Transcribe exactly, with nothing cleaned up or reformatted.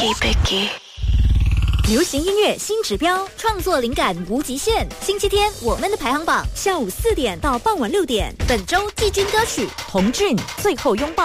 Picky picky。 流行音乐新指标，创作灵感无极限。星期天我们的排行榜，下午四点到傍晚六点。本周季军歌曲《童俊最后拥抱》。